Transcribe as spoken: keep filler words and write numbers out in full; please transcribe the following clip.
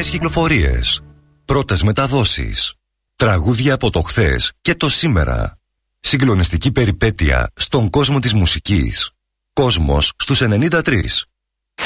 νέες κυκλοφορίες, πρώτες μεταδόσεις, τραγούδια από το χθες και το σήμερα. Συγκλονιστική περιπέτεια στον κόσμο της μουσικής. Κόσμος στους ενενήντα τρία.